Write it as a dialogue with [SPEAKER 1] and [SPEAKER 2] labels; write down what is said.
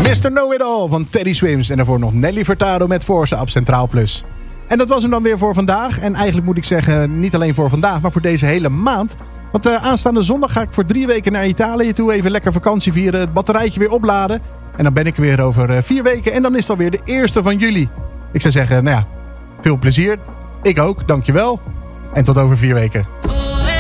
[SPEAKER 1] Mr. Know-It-All van Teddy Swims. En daarvoor nog Nelly Furtado met Forza op Centraal Plus. En dat was hem dan weer voor vandaag. En eigenlijk moet ik zeggen, niet alleen voor vandaag, maar voor deze hele maand. Want aanstaande zondag ga ik voor 3 weken naar Italië toe. Even lekker vakantie vieren, het batterijtje weer opladen. En dan ben ik weer over 4 weken. En dan is het alweer de 1e van juli. Ik zou zeggen, nou ja, veel plezier. Ik ook, dankjewel. En tot over 4 weken.